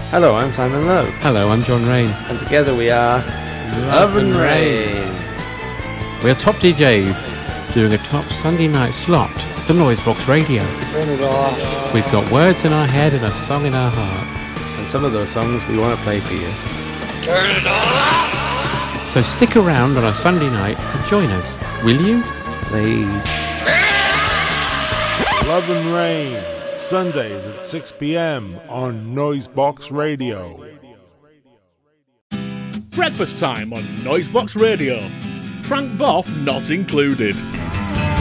Hello, I'm Simon Lowe. Hello, I'm John Rain. And together we are Love and Rain. We are top DJs doing a top Sunday night slot for Noisebox Radio. Turn it off. We've got words in our head and a song in our heart. And some of those songs we want to play for you. Turn it off. So stick around on a Sunday night and join us, will you? Please. Love and Rain, Sundays at 6 p.m. on Noisebox Radio. Breakfast time on Noisebox Radio. Frank Boff not included.